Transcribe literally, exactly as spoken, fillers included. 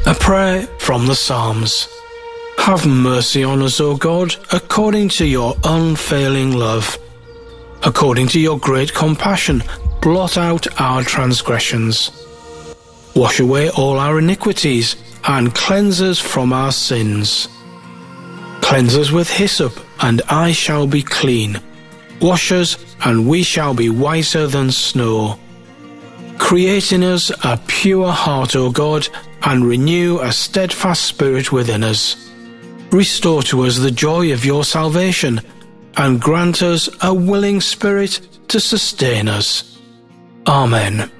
A prayer from the Psalms. Have mercy on us, O God, according to your unfailing love. According to your great compassion, blot out our transgressions. Wash away all our iniquities, and cleanse us from our sins. Cleanse us with hyssop, and I shall be clean. Wash us, and we shall be whiter than snow. Create in us a pure heart, O God, and renew a steadfast spirit within us. Restore to us the joy of your salvation, and grant us a willing spirit to sustain us. Amen.